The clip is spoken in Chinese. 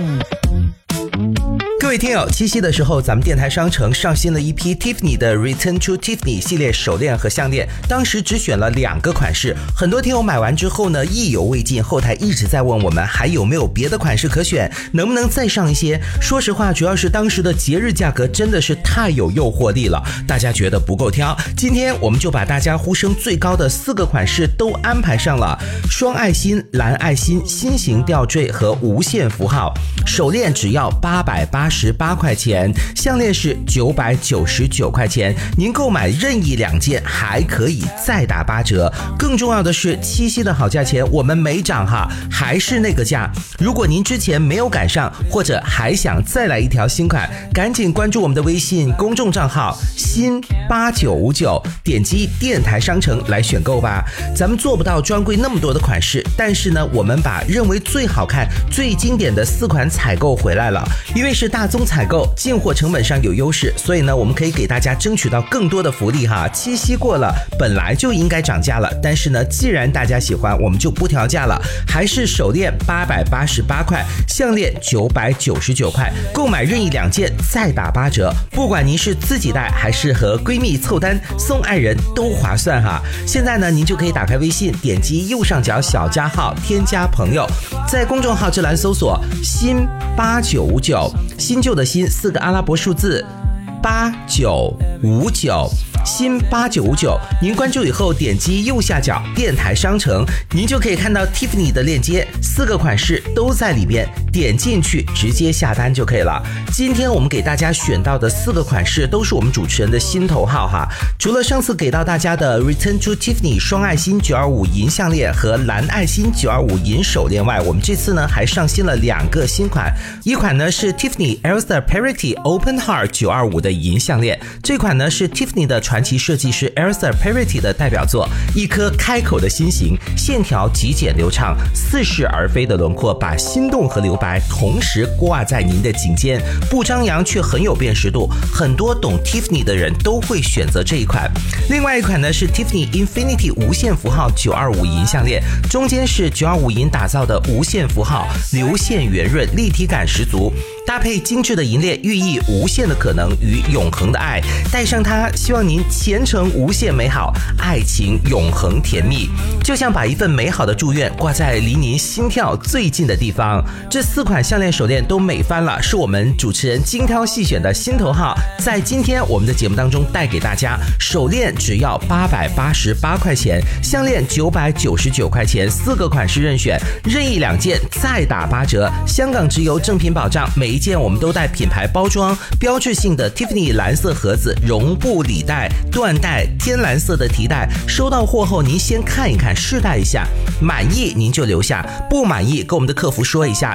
各位听友，七夕的时候咱们电台商城上新了一批 Tiffany 的 Return to Tiffany 系列手链和项链，当时只选了2个款式，很多听友买完之后呢意犹未尽，后台一直在问我们还有没有别的款式可选，能不能再上一些。说实话，主要是当时的节日价格真的是太有诱惑力了，大家觉得不够挑，今天我们就把大家呼声最高的4个款式都安排上了，双爱心、蓝爱心、心形吊坠和无限符号。手链只要888块钱，项链是999块钱，您购买任意2件还可以再打8折。更重要的是，七夕的好价钱我们没涨哈，还是那个价。如果您之前没有赶上，或者还想再来一条新款，赶紧关注我们的微信公众账号新8959，点击电台商城来选购吧。咱们做不到专柜那么多的款式，但是呢，我们把认为最好看、最经典的4款采购回来了。因为是大宗采购，进货成本上有优势，所以呢，我们可以给大家争取到更多的福利哈。七夕过了，本来就应该涨价了，但是呢，既然大家喜欢，我们就不调价了，还是手链888块，项链999块，购买任意2件再打8折。不管您是自己戴还是和闺蜜凑单送爱人，都划算哈。现在呢，您就可以打开微信，点击右上角小加号，添加朋友，在公众号这栏搜索新8959，新旧的新4个阿拉伯数字8959，新8959，您关注以后点击右下角电台商城，您就可以看到 Tiffany 的链接，4个款式都在里边，点进去直接下单就可以了。今天我们给大家选到的4个款式都是我们主持人的心头号哈。除了上次给到大家的 Return to Tiffany 双爱心925银项链和蓝爱心925银手链外，我们这次呢还上新了2个新款，一款呢是 Tiffany Elsa Parity Open Heart 925的银项链，这款呢是 Tiffany 的传奇设计师 Elsa Parity 的代表作，一颗开口的心形，线条极简流畅，似是而非的轮廓把心动和留白同时挂在您的颈间，不张扬却很有辨识度，很多懂 Tiffany 的人都会选择这一款。另外一款呢是 Tiffany Infinity 无限符号925银项链，中间是925银打造的无限符号，流线圆润，立体感十足，搭配精致的银链，寓意无限的可能与永恒的爱。戴上它，希望您前程无限美好，爱情永恒甜蜜，就像把一份美好的祝愿挂在离您心跳最近的地方。这4款项链手链都美翻了，是我们主持人精挑细选的心头号，在今天我们的节目当中带给大家。手链只要888块钱，项链999块钱，4个款式任选，任意2件再打8折。香港直邮正品保障，每一件我们都带品牌包装，标志性的 Tiffany 蓝色盒子，绒布里带、缎带、天蓝色的提带。收到货后您先看一看，试戴一下，满意您就留下，不满意跟我们的客服说一下，